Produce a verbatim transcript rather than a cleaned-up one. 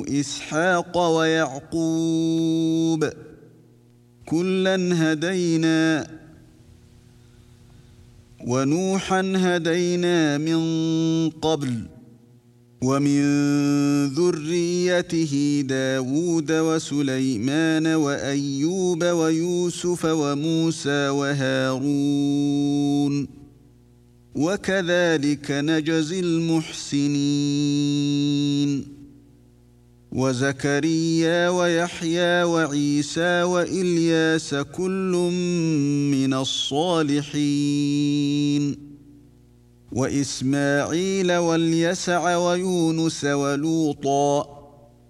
إسحاق ويعقوب كلا هدينا ونوحا هدينا من قبل ومن ذريته داود وسليمان وأيوب ويوسف وموسى وهارون وكذلك نجزي المحسنين وزكريا ويحيى وعيسى وإلياس كل من الصالحين وإسماعيل واليسع ويونس ولوطا